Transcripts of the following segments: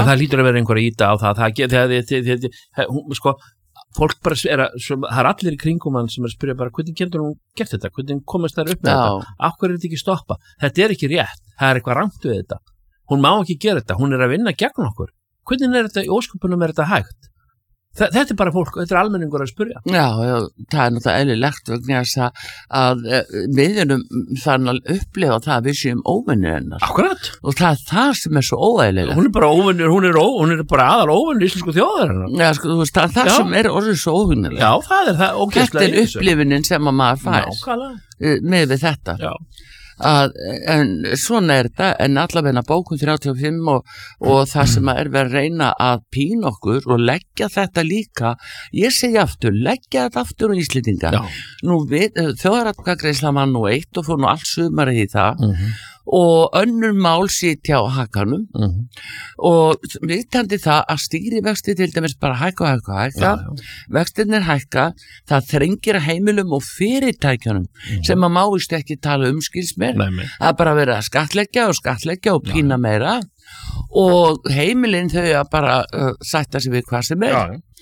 það hlýtur að vera einhver að íta á það sko, fólk bara það allir í kringum hann sem spyrja bara, hvernig getur hún gert þetta, hvernig komast þær upp með þetta, af hverju þetta ekki stoppa, þetta ekki rétt, það eitthvað rangt við þetta, hún má ekki gera þetta, hún að vinna gegn okkur, hvernig þetta í ósköpunum þetta hægt, þetta bara fólk, þetta almenningur að spyrja. Já, það náttúrulega eðlilegt vegna þess að við erum þannig að upplifa það að við séum óvinnir hennar. Akkurat. Og það sem svo óeðlilegt. Hún bara óvinnir, hún bara aðal óvinnir íslensku þjóðarinnar. Já, sko, þú veist, það sem orðið svo óvinnilegt. Já, það það ógeðslega. Þetta upplifunin sem að maður fær. Nákvæmlega. Með við þetta. Já. En svona þetta, en allavegna bókun 35 og það sem verið að reyna að pína okkur og leggja þetta líka, ég segi aftur, leggja þetta aftur á Íslendinga. Nú þjóðaratkvæðagreiðsla var nú 1 og fór nú allt sumarið í það og önnur mál sitja á hakanum og vitandi það að stýrivexti til dæmis bara hækka, vextirnir hækka, það þrengir að heimilum og fyrirtækjunum sem að máist ekki tala skils mér, að bara vera að skattleggja og pína meira og heimilin þau að bara sætta sig við hvað sem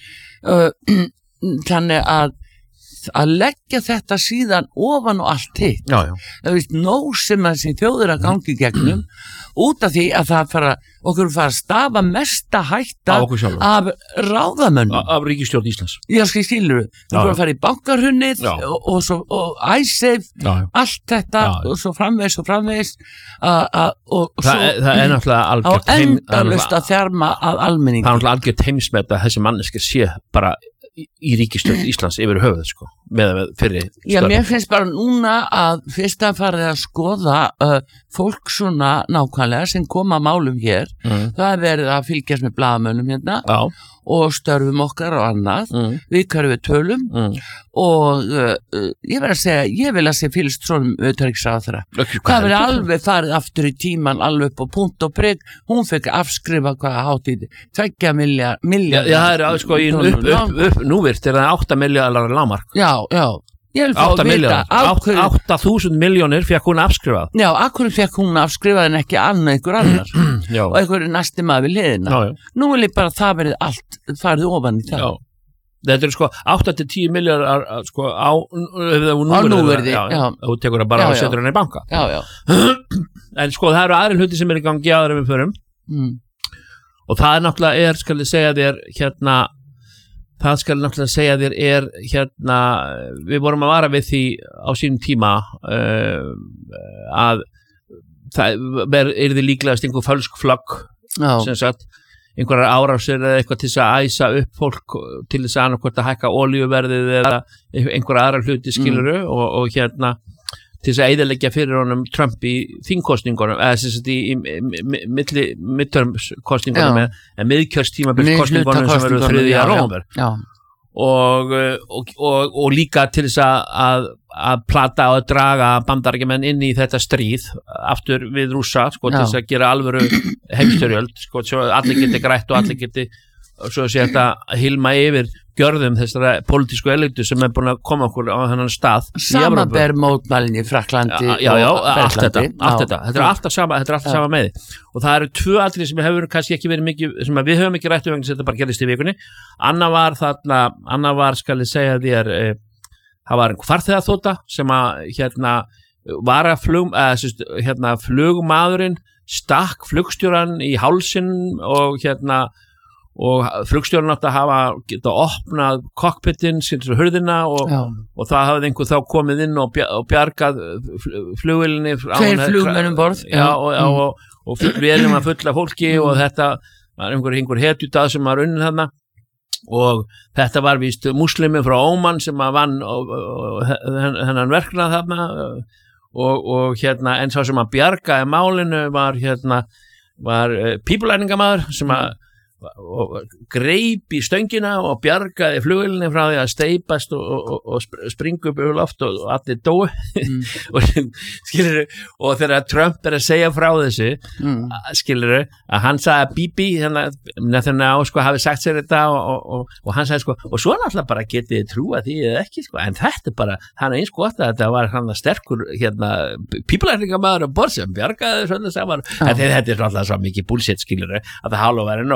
þannig að leggja þetta síðan ofan og allt hitt. Það veist, nóg sem þessi þjóður að gangi gegnum út af því að okkur fara að stafa mesta hætta af ráðamönnum. Af ríkisstjórn Íslands. Já, skilur þú bara að fara í bankarunnið og ISAFE, allt þetta og svo framvegis og það náttúrulega algjört endalaust að þjarma af almenningi. Það náttúrulega algjört heimsmet að þessi manneskir sé bara í ríkisstjórn Íslands yfir höfuð sko, með fyrri störf. Já, mér finnst bara núna að fyrst að fara að skoða fólk svona nákvæmlega sem koma málum hér, það verið að fylgjast með blaðamönnum hérna og störfum okkar og annað, við hverju við tölum og ég verð að segja, ég vil að segja fylgst svona utanríkisráðherra. Það verið alveg farið aftur í tíman, alveg upp á punkt og prik, hún fekk afskrifa hvað hátíð, 2 milljarðar. Já, það er sko upp núvirt, það 8 milljarðar lágmark. Já. Ég vil fá að vita 8.000 milljónir fekk hún afskrifað. Já, akkur fekk hún afskrifað en ekki einhver annar og einhver næsti maður við hliðina. Nú vil ég bara það verið allt farið ofan í það. Já. Þetta sko 8-10 milljarðar sko á núverði. Þú tekur það bara og setur hann í banka. Já. En sko það eru aðrir hluti sem í gangi aðra við förum. Og það náttúrulega skal ég segja þér það skal náttúrulega segja þér við vorum að vara við því á sínum tíma að það yrði líklegast einhver fölsk flagg sem sagt, einhverjar árásir eða eitthvað til þess að æsa upp fólk til þess að annarkvort að hækka olíuverðið eða einhverja aðra hluti skiluru og til þess að eyðileggja fyrir honum Trump í þingkostningunum eða sem sagt í midtermskostningunum en miðkjörstímabilskostningunum sem eru 3. nóvember og líka til þess að plata og draga bandaríkjamenn inn í þetta stríð aftur við Rússa sko, til þess að gera alvöru heimstyrjöld sko, svo allir geti grætt og allir geti svo sé þetta hilma yfir gjörðum þessara pólitísku elitu sem búin að koma okkur á þennan stað samanber mótmælin í Fraklandi allt þetta er alltaf sama með og það eru 2 atriði sem hefur kannski ekki verið mikið sem við höfum ekki rætt vegna þetta bara gerðist í vikunni annað var skal ég segja þér það var einhver farþegaþota sem að var að flugmaðurinn stakk flugstjóran í hálsinn og flugstjórinn átti að geta opnað kokpittin sinns hurðina og það hafði einhver þá komið inn og bjargað flugvélinni 2 flugmennum borð og vélum að fulla fólki og þetta var einhver hetjutað sem var unnin þarna og þetta var víst múslimi frá Óman sem að vann hennan verknað þarna og en sá sem að bjargaði málinu var pípulæningamæður sem að greip í stöngina og bjargaði flugvélinni frá því að steypast og springa upp yfir loft og allir dóu og þegar Trump að segja frá þessu að hann sagði Bibi þannig að sko hafi sagt sér þetta og hann sagði sko og svo náttúrulega bara getið trúa því eða ekki sko en þetta bara, hann eins gott að þetta var hann sterkur pípulækningamaður borð sem bjargaði svona saman þetta er náttúrulega svo mikið bullshit að það hálfa væri